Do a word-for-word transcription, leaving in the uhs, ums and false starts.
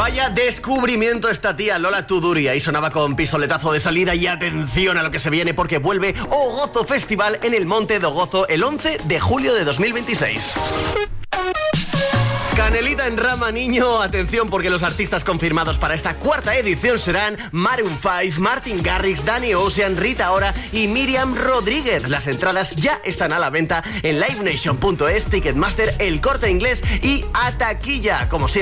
Vaya descubrimiento esta tía, Lola Tuduri. Ahí sonaba con pistoletazo de salida y atención a lo que se viene porque vuelve O Gozo Festival en el Monte do Gozo el once de julio de dos mil veintiséis. Canelita en rama, niño. Atención porque los artistas confirmados para esta cuarta edición serán Maroon cinco, Martin Garrix, Danny Ocean, Rita Ora y Miriam Rodríguez. Las entradas ya están a la venta en live nation punto es, Ticketmaster, El Corte Inglés y A Taquilla. Como siempre,